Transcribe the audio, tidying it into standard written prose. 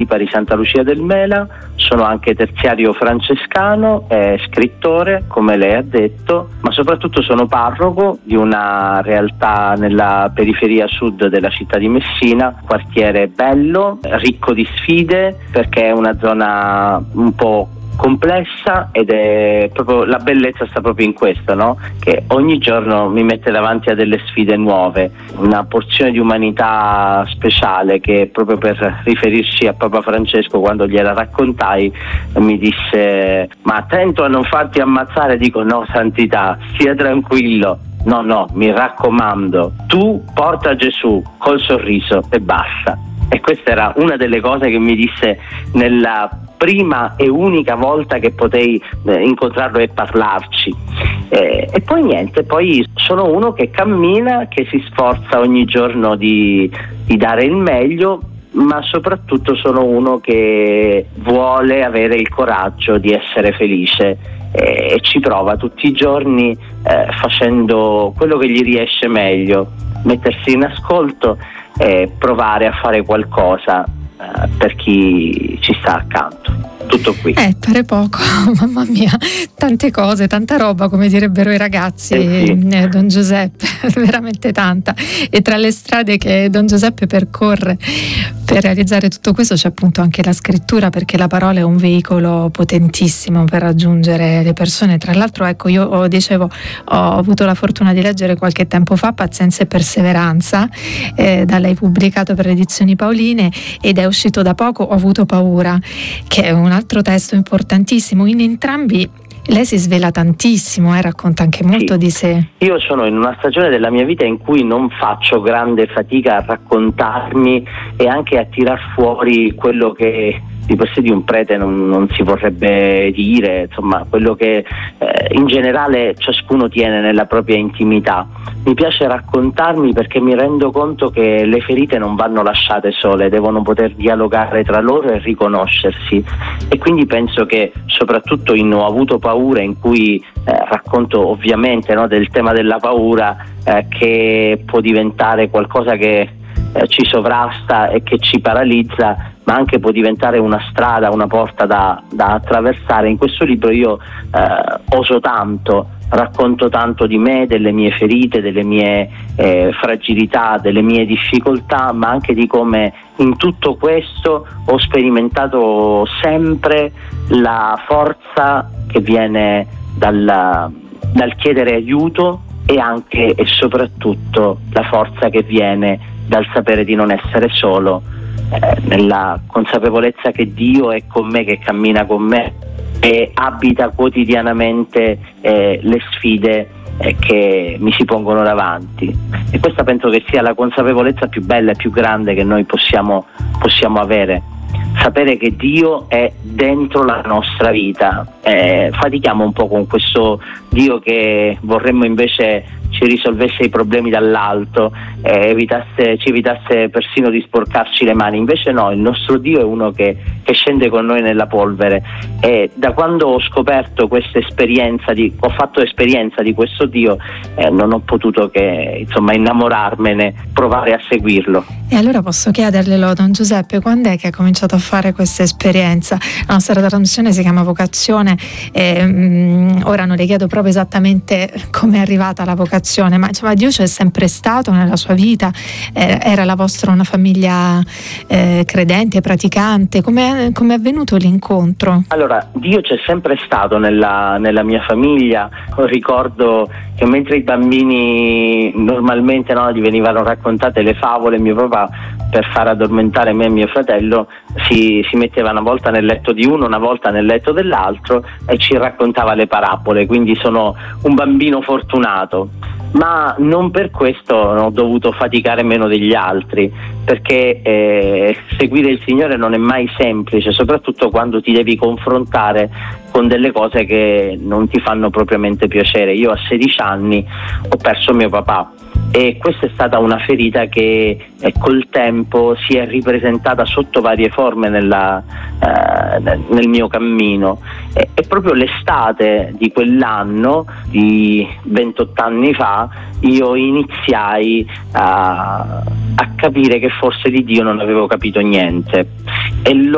Antonipa di Santa Lucia del Mela, sono anche terziario francescano, scrittore, come lei ha detto, ma soprattutto sono parroco di una realtà nella periferia sud della città di Messina, quartiere bello, ricco di sfide, perché è una zona un po' complessa, ed è proprio la bellezza sta proprio in questo, no? Che ogni giorno mi mette davanti a delle sfide nuove, una porzione di umanità speciale che, proprio per riferirci a Papa Francesco, quando gliela raccontai mi disse: ma attento a non farti ammazzare. Dico: no, santità, stia tranquillo, no, mi raccomando, tu porta Gesù col sorriso e basta. E questa era una delle cose che mi disse nella prima e unica volta che potei incontrarlo e parlarci. E poi niente, poi sono uno che cammina, che si sforza ogni giorno di dare il meglio, ma soprattutto sono uno che vuole avere il coraggio di essere felice e ci prova tutti i giorni, facendo quello che gli riesce meglio, mettersi in ascolto e provare a fare qualcosa per chi ci sta accanto. Tutto qui. Pare poco, mamma mia, tante cose, tanta roba, come direbbero i ragazzi, sì. Don Giuseppe, veramente tanta. E tra le strade che Don Giuseppe percorre per realizzare tutto questo c'è appunto anche la scrittura, perché la parola è un veicolo potentissimo per raggiungere le persone. Tra l'altro, ecco, io ho avuto la fortuna di leggere qualche tempo fa Pazienza e Perseveranza, da lei pubblicato per le Edizioni Paoline, ed è uscito da poco Ho avuto paura, che è un altro testo importantissimo. In entrambi lei si svela tantissimo, racconta anche molto di sé. Io sono in una stagione della mia vita in cui non faccio grande fatica a raccontarmi e anche a tirar fuori quello che di per sé di un prete non si vorrebbe dire, insomma, quello che in generale ciascuno tiene nella propria intimità. Mi piace raccontarmi perché mi rendo conto che le ferite non vanno lasciate sole, devono poter dialogare tra loro e riconoscersi, e quindi penso che soprattutto in Ho avuto paura, in cui racconto ovviamente, no, del tema della paura, che può diventare qualcosa che ci sovrasta e che ci paralizza, ma anche può diventare una strada, una porta da attraversare. In questo libro io oso tanto, racconto tanto di me, delle mie ferite, delle mie fragilità, delle mie difficoltà, ma anche di come in tutto questo ho sperimentato sempre la forza che viene dal chiedere aiuto, e anche e soprattutto la forza che viene dal sapere di non essere solo, nella consapevolezza che Dio è con me, che cammina con me e abita quotidianamente le sfide che mi si pongono davanti. E questa penso che sia la consapevolezza più bella e più grande che noi possiamo avere. Sapere che Dio è dentro la nostra vita. Fatichiamo un po' con questo Dio che vorremmo invece ci risolvesse i problemi dall'alto, ci evitasse persino di sporcarci le mani. Invece no, il nostro Dio è uno che scende con noi nella polvere, e da quando ho scoperto questa esperienza, ho fatto esperienza di questo Dio, non ho potuto che innamorarmene, provare a seguirlo. E allora posso chiederglielo, Don Giuseppe, quando è che ha cominciato a fare questa esperienza? La nostra trasmissione si chiama Vocazione, ora non le chiedo proprio esattamente come è arrivata la vocazione, ma insomma Dio c'è sempre stato nella sua vita, era la vostra una famiglia credente, praticante, come è avvenuto l'incontro? Allora, Dio c'è sempre stato nella mia famiglia. Ricordo che mentre i bambini normalmente gli venivano raccontate le favole, mio papà, per far addormentare me e mio fratello, si metteva una volta nel letto di uno, una volta nel letto dell'altro e ci raccontava le parabole. Quindi sono un bambino fortunato, ma non per questo ho dovuto faticare meno degli altri, perché seguire il Signore non è mai semplice, soprattutto quando ti devi confrontare con delle cose che non ti fanno propriamente piacere. Io a 16 anni ho perso mio papà, e questa è stata una ferita che col tempo si è ripresentata sotto varie forme nel mio cammino, e proprio l'estate di quell'anno, di 28 anni fa, io iniziai a capire che forse di Dio non avevo capito niente, e